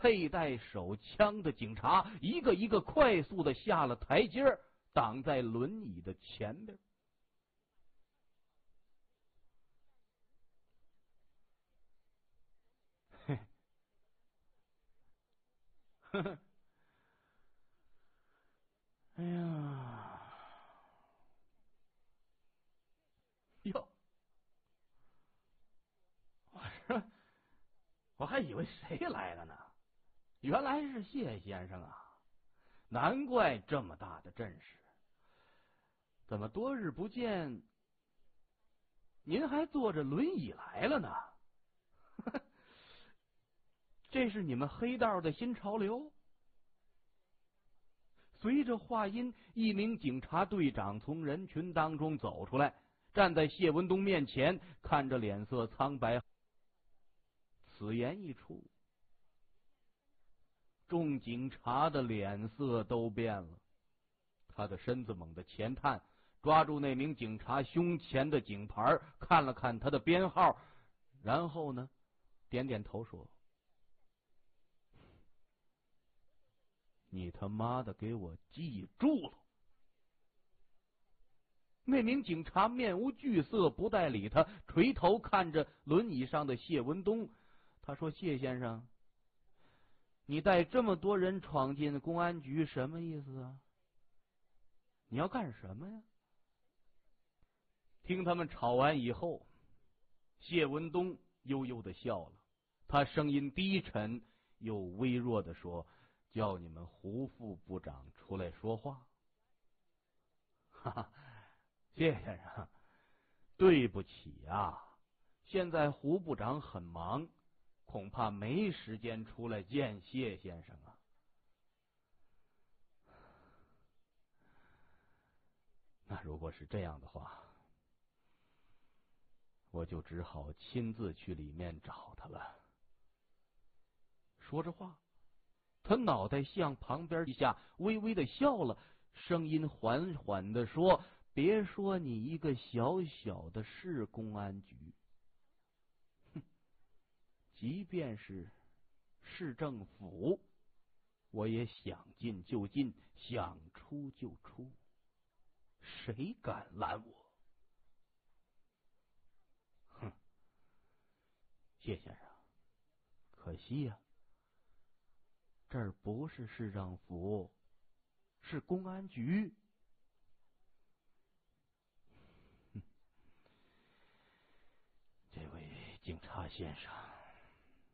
佩戴手枪的警察一个一个快速的下了台阶，挡在轮椅的前边。嘿，呵呵，哎呀，哟，我说我还以为谁来了呢，原来是谢先生啊，难怪这么大的阵势，怎么多日不见，您还坐着轮椅来了呢？这是你们黑道的新潮流？随着话音，一名警察队长从人群当中走出来，站在谢文东面前，看着脸色苍白。此言一出，众警察的脸色都变了。他的身子猛地前探，抓住那名警察胸前的警牌，看了看他的编号，然后呢，点点头说：“你他妈的给我记住了！”那名警察面无惧色，不带理他，垂头看着轮椅上的谢文东。他说：“谢先生，你带这么多人闯进公安局，什么意思啊？你要干什么呀？”听他们吵完以后，谢文东悠悠的笑了，他声音低沉又微弱的说：“叫你们胡副部长出来说话。”哈哈，谢先生，对不起啊，现在胡部长很忙，恐怕没时间出来见谢先生啊。那如果是这样的话，我就只好亲自去里面找他了。说着话，他脑袋向旁边一下，微微的笑了，声音缓缓的说：“别说你一个小小的市公安局，哼，即便是市政府，我也想进就进，想出就出，谁敢拦我？”哼，谢先生，可惜呀，这儿不是市政府，是公安局。这位警察先生，